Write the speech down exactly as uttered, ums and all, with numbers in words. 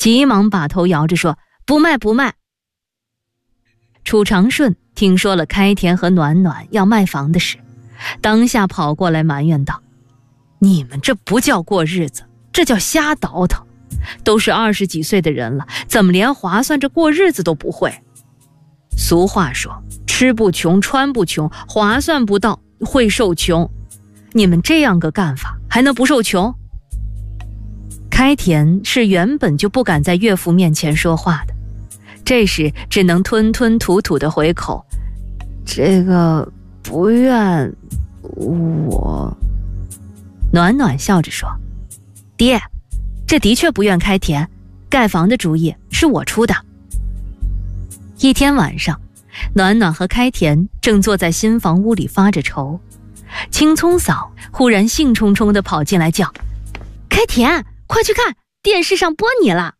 急忙把头摇着说：“不卖不卖。”楚长顺听说了开田和暖暖要卖房的事，当下跑过来埋怨道：“你们这不叫过日子，这叫瞎倒腾。都是二十几岁的人了，怎么连划算着过日子都不会？俗话说，吃不穷，穿不穷，划算不到会受穷。你们这样个干法，还能不受穷？”开田是原本就不敢在岳父面前说话的，这时只能吞吞吐吐的回口：“这个不怨我。”暖暖笑着说：“爹，这的确不怨开田，盖房的主意是我出的。”一天晚上，暖暖和开田正坐在新房屋里发着愁，青葱嫂忽然兴冲冲地跑进来叫：“开田，快去看，电视上播你了！”